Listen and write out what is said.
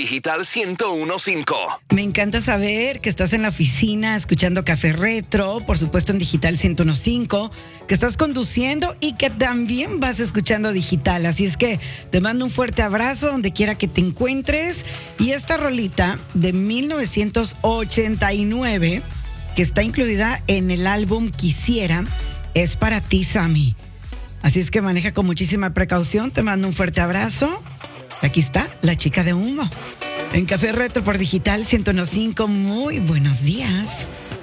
Digital 101.5. Me encanta saber que estás en la oficina escuchando Café Retro, por supuesto en Digital 101.5, que estás conduciendo y que también vas escuchando Digital. Así es que te mando un fuerte abrazo donde quiera que te encuentres. Y esta rolita de 1989, que está incluida en el álbum Quisiera, es para ti, Sammy. Así es que maneja con muchísima precaución. Te mando un fuerte abrazo. Aquí está la chica de humo. En Café Retro por Digital 101.5. Muy buenos días.